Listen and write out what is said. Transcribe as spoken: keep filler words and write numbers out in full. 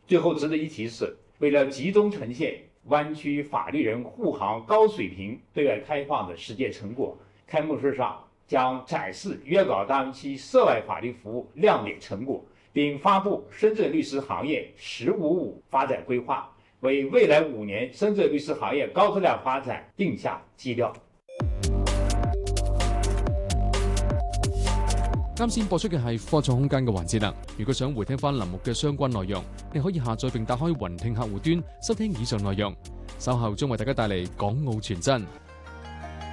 最后值得一提是，为了集中呈现湾区法律人护航高水平对外开放的实践成果，开幕式上将展示粤港大湾区涉外法律服务亮点成果，并发布深圳律师行业“十五五”发展规划，为未来五年深圳律师行业高质量发展定下基調。 啱先播出嘅係科創空間嘅環節啦。如果想回聽翻欄目嘅相關內容，你可以下載並打開雲聽客戶端收聽以上內容。稍後將為大家帶嚟港澳傳真。